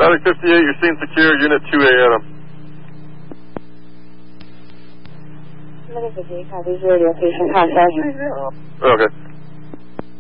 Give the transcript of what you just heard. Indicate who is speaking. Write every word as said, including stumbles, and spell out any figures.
Speaker 1: Valley fifty-eight, you're seen secure, Unit two A, Adam.
Speaker 2: Valley fifty-eight, copy, zero, location contact.
Speaker 1: Okay.